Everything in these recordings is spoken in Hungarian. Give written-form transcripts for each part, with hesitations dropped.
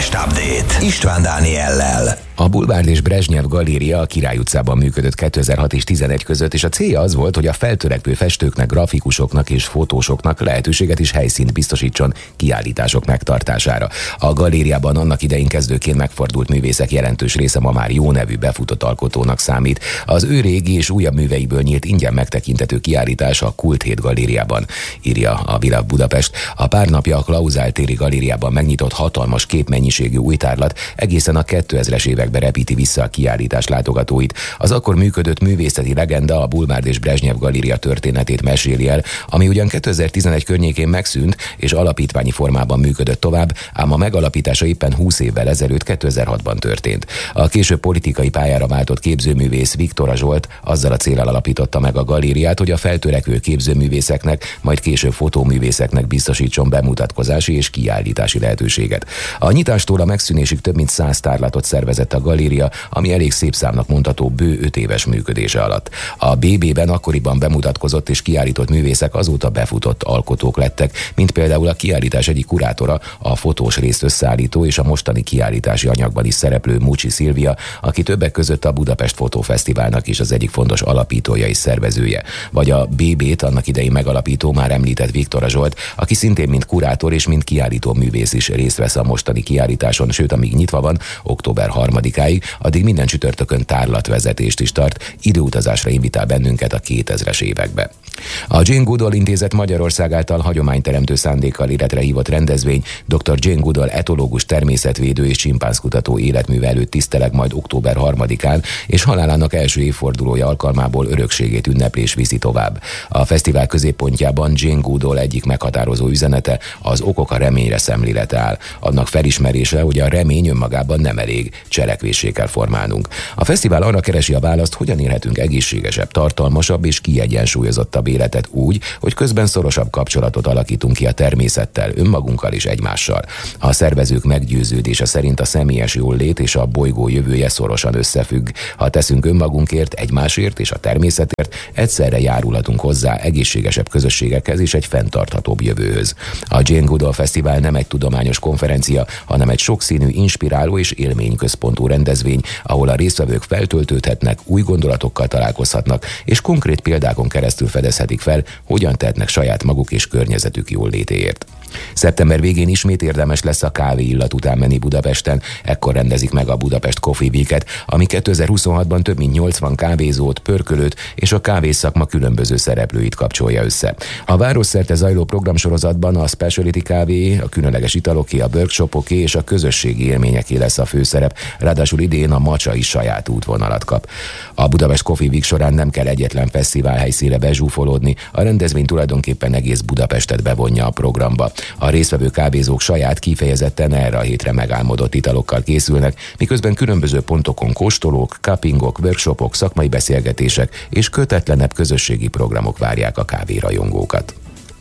Budapest Update István Dániellel. A Bulvárd és Brezsnyev galéria a Király utcában működött 2006 és 2011 között, és a célja az volt, hogy a feltörekvő festőknek, grafikusoknak és fotósoknak lehetőséget és helyszínt biztosítson kiállítások megtartására. A galériában annak idején kezdőként megfordult művészek jelentős része ma már jó nevű befutott alkotónak számít. Az ő régi és újabb műveiből nyílt ingyen megtekintető kiállítás a Kult Hét galériában, írja a Világ Budapest. A pár napja a Klauzál téri galériában megnyitott hatalmas képmennyiségű új tárlat egészen a 2000-es években repíti vissza a kiállítás látogatóit. Az akkor működött művészeti legenda a Bulvárd és Brezsnyev galéria történetét meséli el, ami ugyan 2011 környékén megszűnt és alapítványi formában működött tovább, ám a megalapítása éppen 20 évvel ezelőtt 2006-ban történt. A később politikai pályára váltott képzőművész Viktor Zsolt azzal a céllal alapította meg a galériát, hogy a feltörekvő képzőművészeknek, majd később fotóművészeknek biztosítson bemutatkozási és kiállítási lehetőséget. A nyitástól a megszűnésig több mint 100 tárlatot szervezett a galéria, ami elég szép számnak mondható bő 5 éves működése alatt. A BB-ben akkoriban bemutatkozott és kiállított művészek azóta befutott alkotók lettek, mint például a kiállítás egyik kurátora, a fotós részt összeállító és a mostani kiállítási anyagban is szereplő Mucsi Szilvia, aki többek között a Budapest Fotófesztiválnak is az egyik fontos alapítója és szervezője. Vagy a BB-t annak idején megalapító, már említett Viktor Zsolt, aki szintén mint kurátor és mint kiállító művész is részt vesz a mostani kiállításon, sőt, amíg nyitva van, október 3-áig, addig minden csütörtökön tárlatvezetést is tart, időutazásra invitál bennünket a 2000-es évekbe. A Jane Goodall Intézet Magyarország által hagyományteremtő szándékkal életre hívott rendezvény dr. Jane Goodall etológus, természetvédő és csimpánzkutató életműve előtt tiszteleg majd október 3-án, és halálának első évfordulója alkalmából örökségét ünneplés viszi tovább. A fesztivál középpontjában Jane Goodall egyik meghatározó üzenete, az okok a reményre szemlélete áll. Annak felismerése, hogy a remény önmagában nem elég, cselekvéssé kell formálnunk. A fesztivál arra keresi a választ, hogyan élhetünk egészségesebb, tartalmasabb és kiegyensúlyozottabb életet úgy, hogy közben szorosabb kapcsolatot alakítunk ki a természettel, önmagunkkal és egymással. A szervezők meggyőződése szerint a személyes jólét és a bolygó jövője szorosan összefügg. Ha teszünk önmagunkért, egymásért és a természetért, egyszerre járulhatunk hozzá egészségesebb közösségekhez és egy fenntarthatóbb jövőhöz. A Jane Goodall Fesztivál nem egy tudományos konferencia, hanem egy sokszínű, inspiráló és élményközpontú rendezvény, ahol a résztvevők feltöltődhetnek, új gondolatokkal találkozhatnak, és konkrét példákon keresztül fedezhetik fel, hogyan tehetnek saját maguk és környezetük jólétéért. Szeptember végén ismét érdemes lesz a kávé illat után menni Budapesten, ekkor rendezik meg a Budapest Coffee Week-et, ami 2026-ban több mint 80 kávézót, pörkölőt és a kávészakma különböző szereplőit kapcsolja össze. A városszerte zajló programsorozatban a specialty kávé, a különleges italoké, a workshopoké és a közösségi élményeké lesz a főszerep, ráadásul idén a macsa is saját útvonalat kap. A Budapest Coffee Week során nem kell egyetlen fesztivál helyszínre bezsúfolódni, a rendezvény tulajdonképpen egész Budapestet bevonja a programba. A résztvevő kávézók saját, kifejezetten erre a hétre megálmodott italokkal készülnek, miközben különböző pontokon kóstolók, cuppingok, workshopok, szakmai beszélgetések és kötetlenebb közösségi programok várják a kávérajongókat.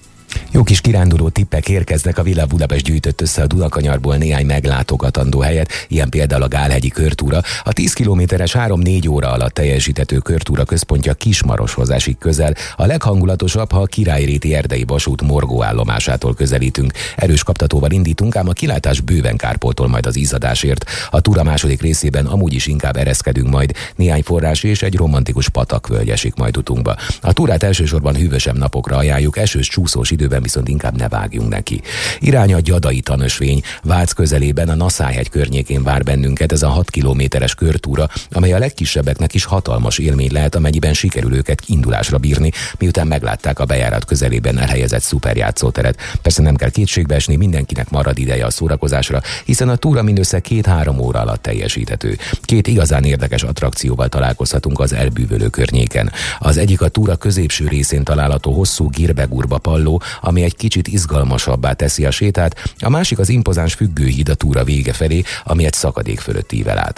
Jó kis kiránduló tippek érkeznek, a Villa Budapest gyűjtött össze a Dunakanyarból néhány meglátogatandó helyet, ilyen például a Gálhegyi körtúra. A 10 kilométeres 3-4 óra alatt teljesíthető körtúra központja Kismaroshoz esik közel. A leghangulatosabb, ha a Királyréti erdei vasút morgóállomásától közelítünk. Erős kaptatóval indítunk, ám a kilátás bőven kárpótol majd az izzadásért. A túra második részében amúgy is inkább ereszkedünk majd, néhány forrás és egy romantikus patakvölgy esik majd utunkba. A túrát elsősorban hűvösebb napokra ajánljuk, esős csúszós időben viszont inkább ne vágjunk neki. Irány a Gyadai Tanösvény, Vác közelében a Naszályhegy környékén vár bennünket ez a 6 kilométeres körtúra, amely a legkisebbeknek is hatalmas élmény lehet, amennyiben sikerül őket indulásra bírni, miután meglátták a bejárat közelében elhelyezett szuperjátszóteret. Persze nem kell kétségbe esni, mindenkinek marad ideje a szórakozásra, hiszen a túra mindössze 2-3 óra alatt teljesíthető. 2 igazán érdekes attrakcióval találkozhatunk az elbűvölő környéken. Az egyik a túra középső részén található hosszú Girbegurba palló, ami egy kicsit izgalmasabbá teszi a sétát, a másik az impozáns függőhíd a túra vége felé, ami egy szakadék fölött ível át.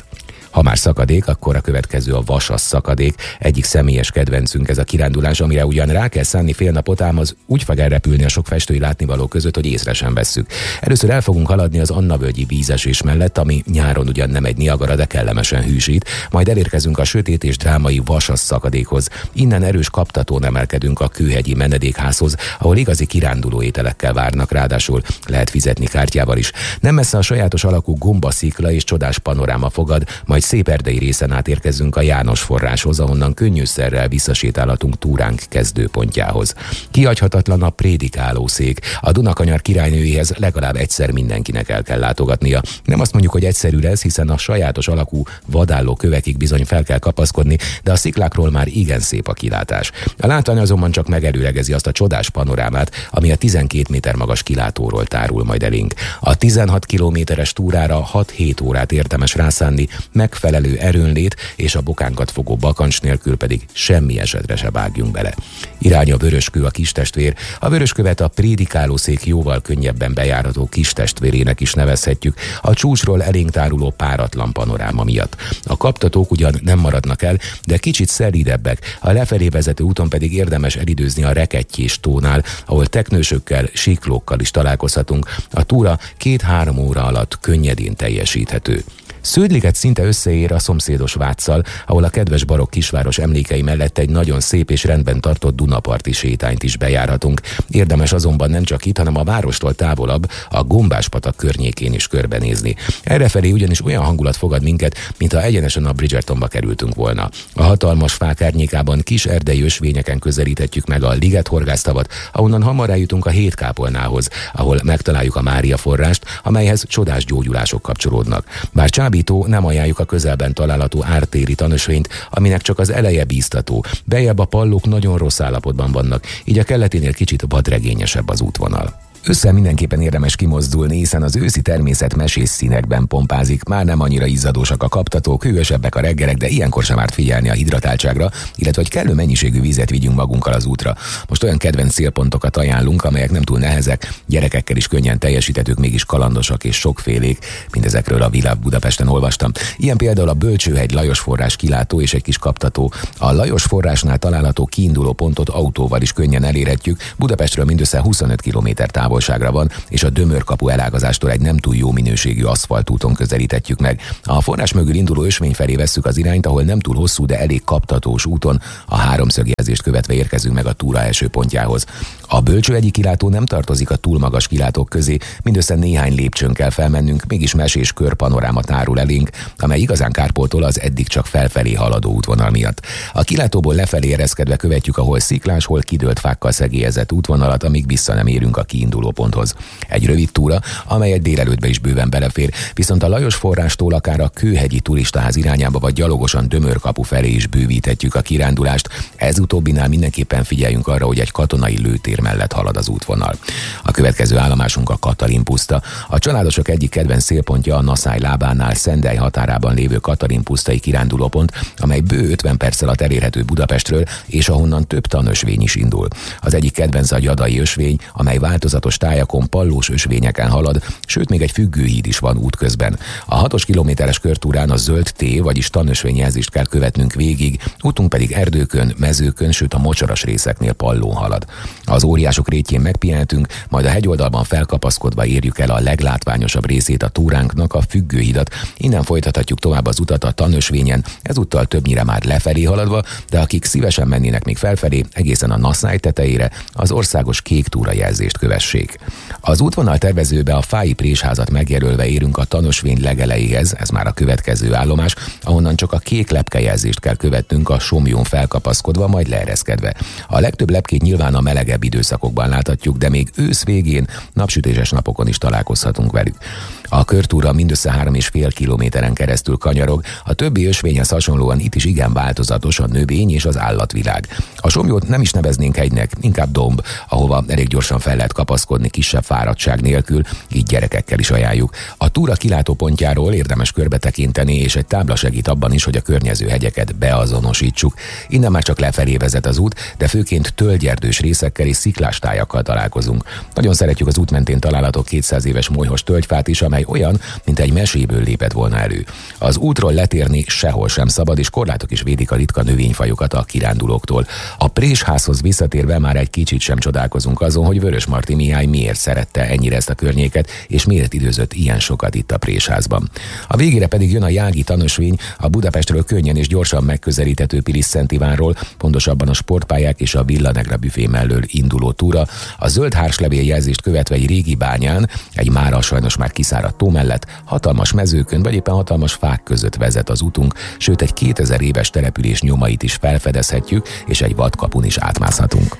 Ha már szakadék, akkor a következő a Vasas szakadék. Egyik személyes kedvencünk ez a kirándulás, amire ugyan rá kell szánni fél napot, ám az úgy fog elrepülni a sok festői látnivaló között, hogy észre sem vesszük. Először el fogunk haladni az Anna-völgyi vízesés mellett, ami nyáron ugyan nem egy Niagara, de kellemesen hűsít, majd elérkezünk a sötét és drámai Vasas szakadékhoz. Innen erős kaptatón emelkedünk a Kőhegyi menedékházhoz, ahol igazi kiránduló ételekkel várnak, ráadásul lehet fizetni kártyával is. Nem messze a sajátos alakú gombaszikla és csodás panoráma fogad, majd szép erdei részen átérkezünk a János forráshoz, ahonnan könnyűszerrel visszasétálhatunk túránk kezdőpontjához. Kihagyhatatlan a prédikálószék. A Dunakanyar királynőjéhez legalább egyszer mindenkinek el kell látogatnia. Nem azt mondjuk, hogy egyszerű lesz, hiszen a sajátos alakú vadálló kövekig bizony fel kell kapaszkodni, de a sziklákról már igen szép a kilátás. A látvány azonban csak megelőlegezi azt a csodás panorámát, ami a 12 méter magas kilátóról tárul majd elénk. A 16 kilométeres túrára 6-7 órát érdemes rászánni, megfelelő erőnlét és a bokánkat fogó bakancs nélkül pedig semmi esetre se vágjunk bele. Irány a Vöröskő, a kistestvér. A Vöröskövet a prédikálószék jóval könnyebben bejárható kistestvérének is nevezhetjük, a csúcsról elénk táruló páratlan panoráma miatt. A kaptatók ugyan nem maradnak el, de kicsit szelidebbek, a lefelé vezető úton pedig érdemes elidőzni a Rekettyés tónál, ahol teknősökkel, siklókkal is találkozhatunk. A túra 2-3 óra alatt könnyedén teljesíthető. Sződliget szinte összeér a szomszédos Váccal, ahol a kedves barokk kisváros emlékei mellett egy nagyon szép és rendben tartott Dunaparti sétányt is bejárhatunk. Érdemes azonban nem csak itt, hanem a várostól távolabb, a Gombás-patak környékén is körbenézni. Errefelé ugyanis olyan hangulat fogad minket, mintha egyenesen a Bridgertonba kerültünk volna. A hatalmas fák árnyékában kis erdei ösvényeken közelíthetjük meg a Liget-horgásztavat, ahonnan hamar eljutunk a Hétkápolnához, ahol megtaláljuk a Mária forrást, amelyhez csodás gyógyulások kapcsolódnak. Bár nem ajánljuk a közelben található ártéri tanösvényt, aminek csak az eleje bíztató. Bejebb a pallók nagyon rossz állapotban vannak, így a kelleténél kicsit vadregényesebb az útvonal. Ősszel mindenképpen érdemes kimozdulni, hiszen az őszi természet mesés színekben pompázik. Már nem annyira izzadósak a kaptatók, hűvösebbek a reggelek, de ilyenkor sem árt figyelni a hidratáltságra, illetve hogy kellő mennyiségű vizet vigyünk magunkkal az útra. Most olyan kedvenc célpontokat ajánlunk, amelyek nem túl nehezek, gyerekekkel is könnyen teljesíthetők, mégis kalandosak és sokfélék. Mindezekről a Világ Budapesten olvastam. Ilyen például a Bölcsőhegy Lajos forrás kilátó és egy kis kaptató. A Lajos forrásnál található kiinduló pontot autóval is könnyen elérhetjük. Budapestről mindössze 25 km távolságra van, és a Dömörkapu elágazástól egy nem túl jó minőségű aszfaltúton közelíthetjük meg. A forrás mögül induló ösvény felé vesszük az irányt, ahol nem túl hosszú, de elég kaptatós úton a háromszögjelzést követve érkezünk meg a túra első pontjához. A Bölcsőhegyi kilátó nem tartozik a túl magas kilátók közé, mindössze néhány lépcsőn kell felmennünk, mégis mesés körpanoráma tárul elénk, amely igazán kárpótol az eddig csak felfelé haladó útvonal miatt. A kilátóból lefelé ereszkedve követjük a hol sziklás, hol kidőlt fákkal szegélyezett útvonalat, amíg vissza nem érünk a kiinduló ponthoz. Egy rövid túra, amely egy délelőttbe is bőven belefér, viszont a Lajos forrástól akár a Kőhegyi turistaház irányába vagy gyalogosan Dömörkapu felé is bővíthetjük a kirándulást. Ez utóbbinál mindenképpen figyeljünk arra, hogy egy katonai lőtér mellett halad az útvonal. A következő állomásunk a Katalin-puszta. A családosok egyik kedvenc célpontja a Naszály lábánál Szendely határában lévő Katalin-pusztai kirándulópont, amely bő 50 perc alatt elérhető Budapestről, és ahonnan több tanösvény is indul. Az egyik kedvenc a Gyadai ösvény, amely változatos tájakon pallós ösvényeken halad, sőt még egy függőhíd is van útközben. A 6 kilométeres körtúrán a zöld T, vagyis tanösvényjelzést kell követnünk végig, útunk pedig erdőkön, mezőkön, sőt a mocsaras részeknél pallón halad. Az óriások rétjén megpihenhetünk, majd a hegyoldalban felkapaszkodva érjük el a leglátványosabb részét a túránknak, a függőhidat. Innen folytathatjuk tovább az utat a tanösvényen, ezúttal többnyire már lefelé haladva, de akik szívesen mennének még felfelé, egészen a Naszály tetejére, az országos kék túrajelzést kövessék. Az útvonal tervezőbe a Fái présházat megjelölve érünk a tanösvény legelejéhez, ez már a következő állomás, ahonnan csak a kék lepkejelzést kell követnünk a Somjón felkapaszkodva, majd leereszkedve. A legtöbb lepkét nyilván a melegebb időszakokban láthatjuk, de még ősz végén, napsütéses napokon is találkozhatunk velük. A körtúra mindössze 3,5 kilométeren keresztül kanyarog, a többi ösvényhez hasonlóan itt is igen változatos a növény és az állatvilág. A Somjót nem is neveznénk hegynek, inkább domb, ahova elég gyorsan fel lehet kapaszkodni kisebb fáradtság nélkül, így gyerekekkel is ajánljuk. A túra kilátópontjáról érdemes körbetekinteni, és egy tábla segít abban is, hogy a környező hegyeket beazonosítsuk. Innen már csak lefelé vezet az út, de főként tölgyerdős részekkel és sziklástájakkal találkozunk. Nagyon szeretjük az út mentén található 200 éves molyhos tölgyfát is, amely amely olyan, mint egy meséből lépett volna elő. Az útról letérni sehol sem szabad, és korlátok is védik a ritka növényfajokat a kirándulóktól. A présházhoz visszatérve már egy kicsit sem csodálkozunk azon, hogy Vörösmarty Mihály miért szerette ennyire ezt a környéket, és miért időzött ilyen sokat itt a présházban. A végére pedig jön a jági tanösvény, a Budapestről könnyen és gyorsan megközelíthető Pilis-Szent Ivánról, pontosabban a sportpályák és a Villa Negra büfé mellől induló túra, a zöld hárslevél jelzést követve egy régi bányán, egy mára sajnos már kiszáradt tó mellett, hatalmas mezőkön vagy éppen hatalmas fák között vezet az utunk, sőt egy 2000 éves település nyomait is felfedezhetjük, és egy vadkapun is átmászhatunk.